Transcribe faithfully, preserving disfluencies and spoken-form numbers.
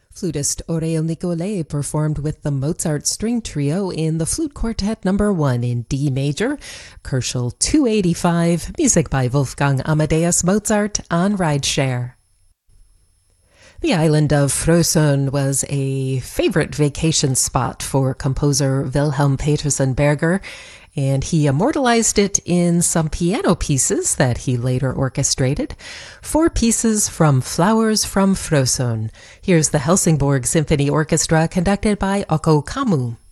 Flutist Aurélie Nicolet performed with the Mozart String Trio in the Flute Quartet number one in D major, Koelschel two eighty-five, music by Wolfgang Amadeus Mozart on Rideshare. The island of Frösön was a favorite vacation spot for composer Wilhelm Petersen Berger, and he immortalized it in some piano pieces that he later orchestrated. Four pieces from Flowers from Frösön. Here's the Helsingborg Symphony Orchestra conducted by Ocko Kammu.